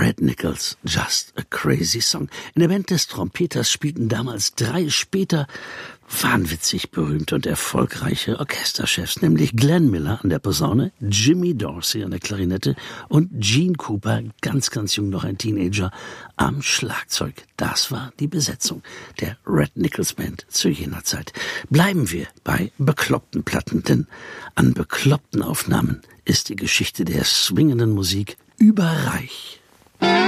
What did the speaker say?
Red Nichols, Just a Crazy Song. In der Band des Trompeters spielten damals 3 später wahnwitzig berühmte und erfolgreiche Orchesterchefs, nämlich Glenn Miller an der Posaune, Jimmy Dorsey an der Klarinette und Gene Cooper, ganz, ganz jung, noch ein Teenager, am Schlagzeug. Das war die Besetzung der Red Nichols Band zu jener Zeit. Bleiben wir bei bekloppten Platten, denn an bekloppten Aufnahmen ist die Geschichte der swingenden Musik überreich.